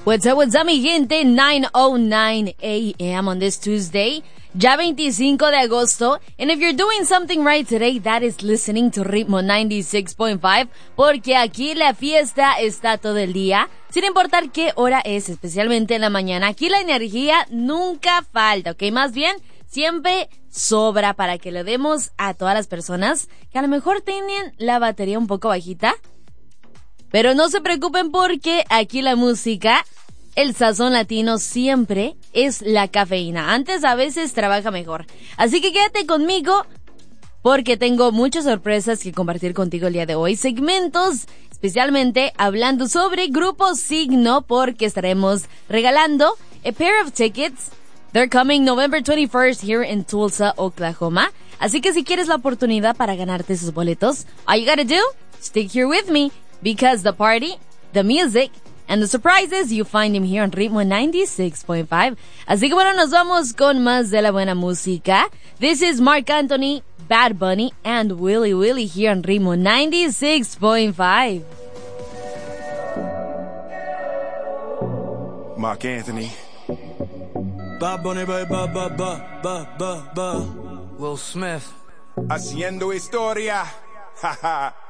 What's up, mi gente? 9:09 a.m. on this Tuesday, ya 25 de agosto. And if you're doing something right today, that is listening to Ritmo 96.5, porque aquí la fiesta está todo el día, sin importar qué hora es, especialmente en la mañana. Aquí la energía nunca falta, ¿ok? Más bien, siempre sobra para que le demos a todas las personas que a lo mejor tienen la batería un poco bajita. Pero no se preocupen porque aquí la música, el sazón latino siempre es la cafeína. Antes a veces trabaja mejor. Así que quédate conmigo porque tengo muchas sorpresas que compartir contigo el día de hoy. Segmentos especialmente hablando sobre Grupo Signo porque estaremos regalando a pair of tickets. They're coming November 21st here in Tulsa, Oklahoma. Así que si quieres la oportunidad para ganarte esos boletos, all you gotta do, stick here with me. Because the party, the music, and the surprises, you find him here on Ritmo 96.5. Así que bueno, nos vamos con más de la buena música. This is Marc Anthony, Bad Bunny, and Willy Willy here on Ritmo 96.5. Marc Anthony. Bad Bunny, Will Smith. Haciendo historia. Haha.